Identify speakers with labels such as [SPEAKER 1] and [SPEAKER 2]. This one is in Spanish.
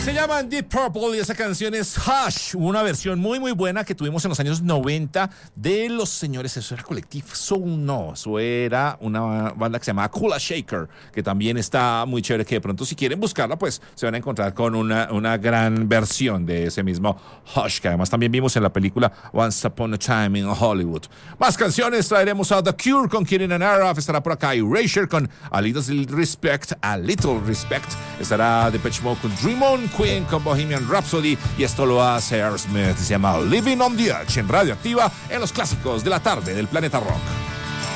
[SPEAKER 1] Se llaman Deep Purple y esa canción es Hush, una versión muy muy buena que tuvimos en los años 90 de los señores, eso era Collective Soul, no, eso era una banda que se llamaba Kula Shaker, que también está muy chévere, que de pronto si quieren buscarla pues se van a encontrar con una gran versión de ese mismo Hush, que además también vimos en la película Once Upon a Time in Hollywood. Más canciones, traeremos a The Cure con Kieran and Araf, estará por acá Erasure con A Little Respect, estará Depeche Mode con Dream On, Queen con Bohemian Rhapsody y esto lo hace Aerosmith, se llama Living on the Edge en Radioactiva en los clásicos de la tarde del Planeta Rock.